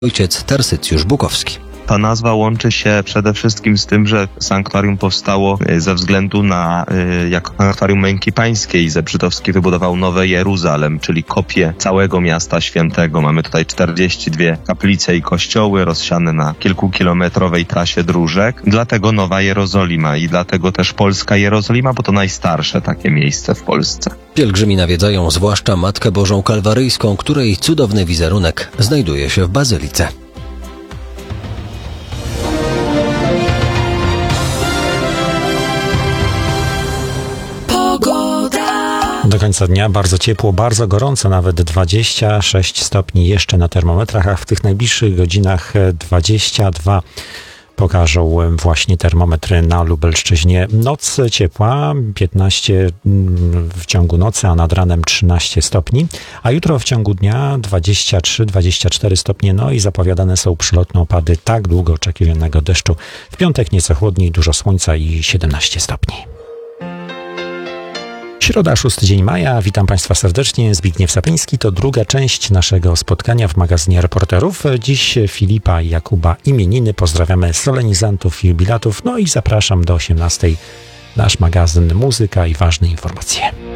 Ojciec Tarsycjusz Bukowski. Ta nazwa łączy się przede wszystkim z tym, że sanktuarium powstało ze względu na jako sanktuarium Męki Pańskiej. Zebrzydowski wybudował Nowe Jeruzalem, czyli kopię całego miasta świętego. Mamy tutaj 42 kaplice i kościoły rozsiane na kilkukilometrowej trasie dróżek. Dlatego Nowa Jerozolima i dlatego też Polska Jerozolima, bo to najstarsze takie miejsce w Polsce. Pielgrzymi nawiedzają zwłaszcza Matkę Bożą Kalwaryjską, której cudowny wizerunek znajduje się w bazylice. Do końca dnia bardzo ciepło, bardzo gorąco, nawet 26 stopni jeszcze na termometrach, a w tych najbliższych godzinach 22 pokażą właśnie termometry na Lubelszczyźnie. Noc ciepła, 15 w ciągu nocy, a nad ranem 13 stopni, a jutro w ciągu dnia 23-24 stopnie, no i zapowiadane są przelotne opady tak długo oczekiwanego deszczu. W piątek nieco chłodniej, dużo słońca i 17 stopni. Środa, 6 dzień maja. Witam Państwa serdecznie. Zbigniew Sapieński. To druga część naszego spotkania w magazynie Reporterów. Dziś Filipa i Jakuba imieniny. Pozdrawiamy solenizantów i jubilatów. No i zapraszam do 18:00. Nasz magazyn Muzyka i ważne informacje.